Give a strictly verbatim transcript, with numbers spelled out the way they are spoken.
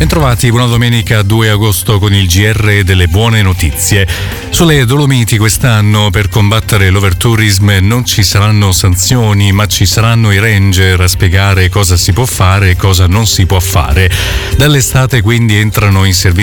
Bentrovati, buona domenica due agosto con il G R delle buone notizie. Sulle Dolomiti quest'anno per combattere l'overtourism non ci saranno sanzioni, ma ci saranno i ranger a spiegare cosa si può fare e cosa non si può fare. Dall'estate quindi entrano in servizio